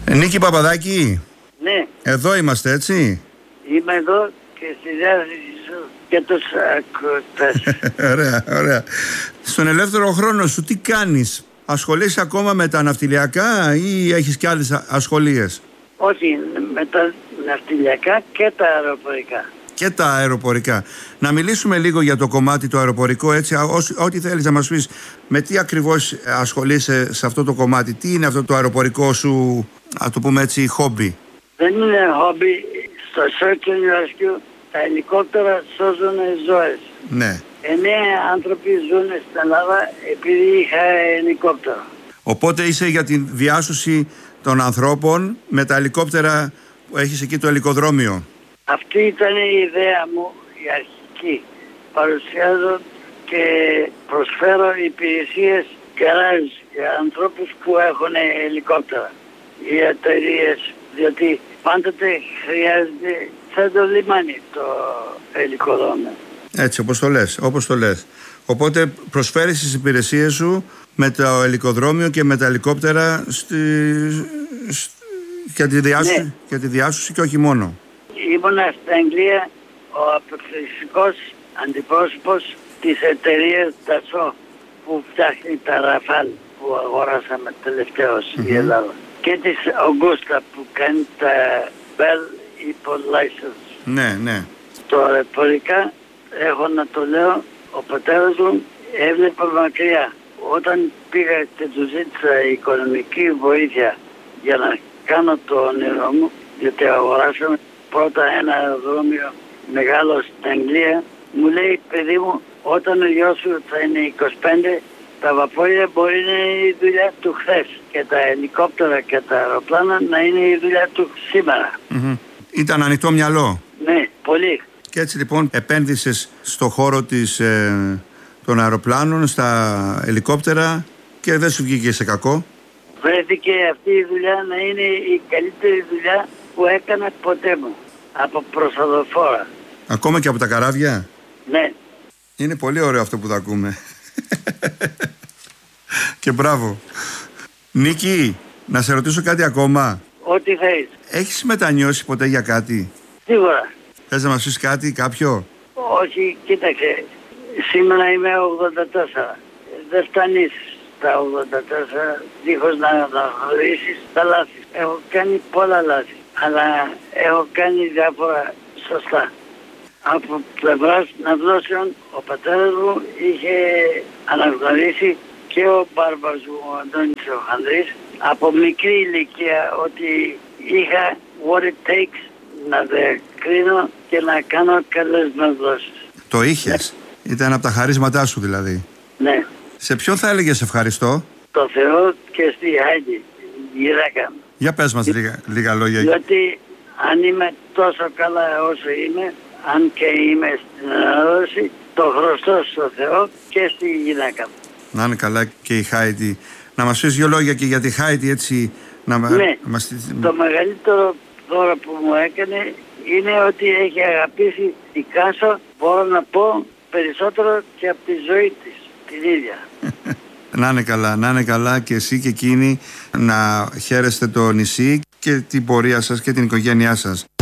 Νίκη Παπαδάκη. Ναι. Εδώ είμαστε, έτσι. Είμαι εδώ και στη διάθεση σου και τους ακροατές. Ωραία, ωραία. Στον ελεύθερο χρόνο σου τι κάνεις? Ασχολείσαι ακόμα με τα ναυτιλιακά ή έχεις και άλλες ασχολίες? Όχι, με τα ναυτιλιακά και τα αεροπορικά. Και τα αεροπορικά. Να μιλήσουμε λίγο για το κομμάτι το αεροπορικό, έτσι, ό,τι θέλεις να μας πεις. Με τι ακριβώς ασχολείσαι σε αυτό το κομμάτι? Τι είναι αυτό το αεροπορικό σου, να το πούμε έτσι, χόμπι? Δεν είναι χόμπι. Στο Search and Rescue τα ελικόπτερα σώζουν ζωές. Ναι. 9 άνθρωποι ζουν στην Ελλάδα επειδή είχα ελικόπτερο. Οπότε είσαι για τη διάσωση των ανθρώπων με τα ελικόπτερα που έχεις εκεί το ελικοδρόμιο. Αυτή ήταν η ιδέα μου, η αρχική. Παρουσιάζω και προσφέρω υπηρεσίες γκαράζ για ανθρώπους που έχουν ελικόπτερα. Οι εταιρείες, διότι πάντοτε χρειάζεται σαν το λιμάνι το ελικοδρόμιο. Έτσι, όπως το λες. Οπότε προσφέρεις τις υπηρεσίες σου με το ελικοδρόμιο και με τα ελικόπτερα για τη διάσωση και όχι μόνο. Ήμουνα στην Αγγλία ο απευθυντικός αντιπρόσωπος της εταιρείας Dassault που φτιάχνει τα Rafale που αγοράσαμε τελευταίως η Ελλάδα. Και της Augusta που κάνει τα Bell υπό license. Ναι, ναι. Το αεροπορικά, έχω να το λέω, ο πατέρας μου έβλεπε μακριά. Όταν πήγα και του ζήτησα οικονομική βοήθεια για να κάνω το όνειρό μου, γιατί αγοράσαμε πρώτα ένα αεροδρόμιο μεγάλο στην Αγγλία, μου λέει, παιδί μου, όταν ο γιος σου θα είναι 25, τα βαπόρια μπορεί να είναι η δουλειά του χθες και τα ελικόπτερα και τα αεροπλάνα να είναι η δουλειά του σήμερα. Ήταν ανοιχτό μυαλό. Ναι, πολύ. Και έτσι λοιπόν επένδυσες στο χώρο των αεροπλάνων, στα ελικόπτερα και δεν σου βγήκε σε κακό. Βρέθηκε αυτή η δουλειά να είναι η καλύτερη δουλειά που έκανα ποτέ μου από προσοδοφόρα. Ακόμα και από τα καράβια? Ναι. Είναι πολύ ωραίο αυτό που θα ακούμε. Και μπράβο. Νίκη, να σε ρωτήσω κάτι ακόμα. Ό,τι θέλεις. Έχεις μετανιώσει ποτέ για κάτι? Σίγουρα. Θες να μας πεις κάτι, κάποιο? Όχι, κοίταξε. Σήμερα είμαι 84. Δεν φτάνεις στα 84 δίχως να αναγνωρίσεις τα λάθη. Έχω κάνει πολλά λάθη, αλλά έχω κάνει διάφορα σωστά. Από πλευράς ναυλώσεων, ο πατέρας μου είχε αναγνωρίσει και ο μπάρμπας μου, ο Αντώνης ο Χανδρής, από μικρή ηλικία ότι είχα what it takes να διακρίνω και να κάνω καλές ναυλώσεις. Το είχες? Ναι. Ήταν από τα χαρίσματά σου δηλαδή? Ναι. Σε ποιον θα έλεγες ευχαριστώ? Το Θεό και στη Χάιντι, γυναίκα μου. Για πες μας λίγα λόγια. Διότι αν είμαι τόσο καλά όσο είμαι, αν και είμαι στην ανάδοση, το χρωστώ στο Θεό και στη γυναίκα μου. Να είναι καλά και η Χάιντι. Να μας πεις δύο λόγια και για τη Χάιντι, έτσι. Ναι, το μεγαλύτερο δώρο που μου έκανε είναι ότι έχει αγαπήσει την Κάσο, μπορώ να πω, περισσότερο και από τη ζωή της, την ίδια. Να είναι καλά και εσύ και εκείνη, να χαίρεστε το νησί και την πορεία σας και την οικογένειά σας.